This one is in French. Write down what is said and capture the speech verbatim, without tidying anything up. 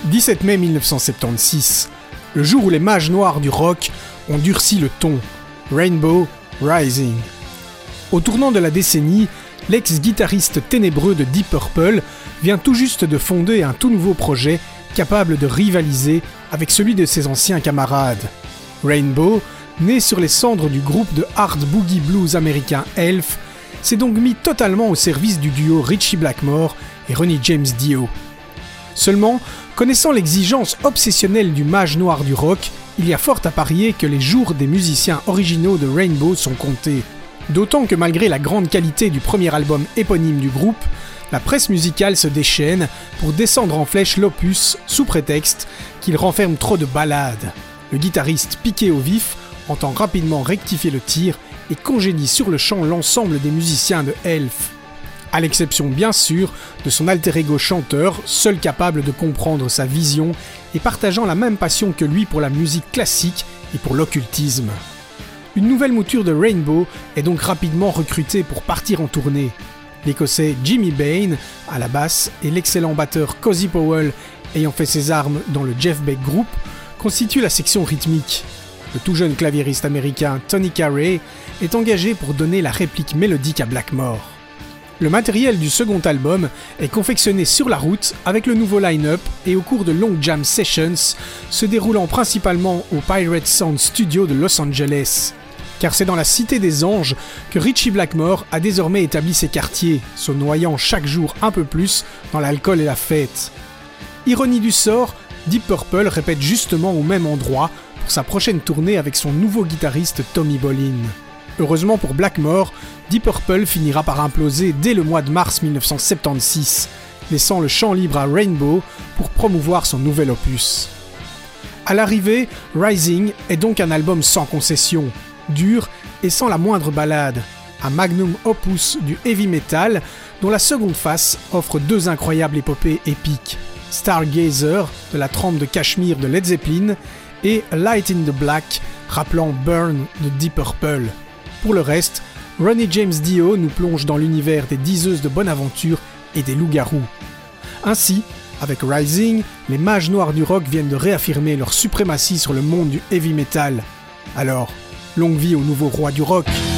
dix-sept mai mille neuf cent soixante-seize, le jour où les mages noirs du rock ont durci le ton. Rainbow Rising. Au tournant de la décennie, l'ex-guitariste ténébreux de Deep Purple vient tout juste de fonder un tout nouveau projet capable de rivaliser avec celui de ses anciens camarades. Rainbow, né sur les cendres du groupe de hard boogie blues américain Elf, s'est donc mis totalement au service du duo Ritchie Blackmore et Ronnie James Dio. Seulement, connaissant l'exigence obsessionnelle du mage noir du rock, il y a fort à parier que les jours des musiciens originaux de Rainbow sont comptés. D'autant que malgré la grande qualité du premier album éponyme du groupe, la presse musicale se déchaîne pour descendre en flèche l'opus sous prétexte qu'il renferme trop de ballades. Le guitariste piqué au vif entend rapidement rectifier le tir et congédie sur le champ l'ensemble des musiciens de Elf. À l'exception bien sûr de son alter ego chanteur, seul capable de comprendre sa vision et partageant la même passion que lui pour la musique classique et pour l'occultisme. Une nouvelle mouture de Rainbow est donc rapidement recrutée pour partir en tournée. L'Écossais Jimmy Bain à la basse et l'excellent batteur Cozy Powell, ayant fait ses armes dans le Jeff Beck Group, constituent la section rythmique. Le tout jeune claviériste américain Tony Carey est engagé pour donner la réplique mélodique à Blackmore. Le matériel du second album est confectionné sur la route avec le nouveau line-up et au cours de longues jam sessions se déroulant principalement au Pirate Sound Studio de Los Angeles. Car c'est dans la Cité des Anges que Ritchie Blackmore a désormais établi ses quartiers, se noyant chaque jour un peu plus dans l'alcool et la fête. Ironie du sort, Deep Purple répète justement au même endroit pour sa prochaine tournée avec son nouveau guitariste Tommy Bolin. Heureusement pour Blackmore, Deep Purple finira par imploser dès le mois de mars mille neuf cent soixante-seize, laissant le champ libre à Rainbow pour promouvoir son nouvel opus. À l'arrivée, Rising est donc un album sans concession, dur et sans la moindre ballade, un magnum opus du heavy metal dont la seconde face offre deux incroyables épopées épiques, Stargazer de la trempe de Cashmere de Led Zeppelin et Light in the Black rappelant Burn de Deep Purple. Pour le reste, Ronnie James Dio nous plonge dans l'univers des diseuses de bonne aventure et des loups-garous. Ainsi, avec Rising, les mages noirs du rock viennent de réaffirmer leur suprématie sur le monde du heavy metal. Alors, longue vie au nouveau roi du rock.